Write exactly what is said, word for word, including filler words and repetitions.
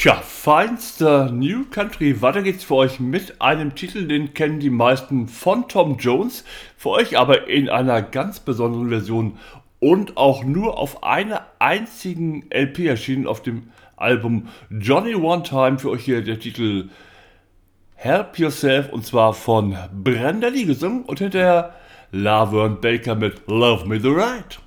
Tja, feinster New Country. Weiter geht's für euch mit einem Titel, den kennen die meisten von Tom Jones, für euch aber in einer ganz besonderen Version und auch nur auf einer einzigen L P erschienen, auf dem Album Johnny One Time. Für euch hier der Titel Help Yourself, und zwar von Brenda Lee gesungen und hinterher Laverne Baker mit Love Me the Right.